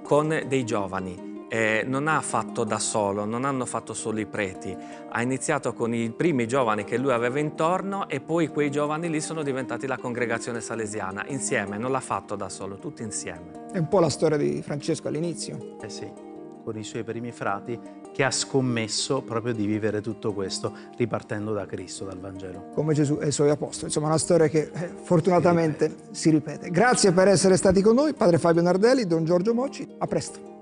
con dei giovani. Non ha fatto da solo, non hanno fatto solo i preti. Ha iniziato con i primi giovani che lui aveva intorno e poi quei giovani lì sono diventati la congregazione salesiana. Insieme, non l'ha fatto da solo, tutti insieme. È un po' la storia di Francesco all'inizio. Eh sì, con i suoi primi frati, che ha scommesso proprio di vivere tutto questo ripartendo da Cristo, dal Vangelo. Come Gesù e i suoi apostoli. Insomma, una storia che fortunatamente si ripete. Grazie per essere stati con noi, padre Fabio Nardelli, don Giorgio Mocci. A presto.